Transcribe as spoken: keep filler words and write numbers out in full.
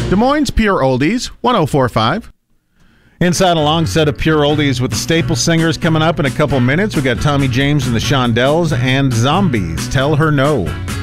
Des Moines Pure Oldies, one oh four point five. Inside a long set of Pure Oldies with the Staple Singers coming up in a couple minutes. We got Tommy James and the Shondells and Zombies, Tell Her No.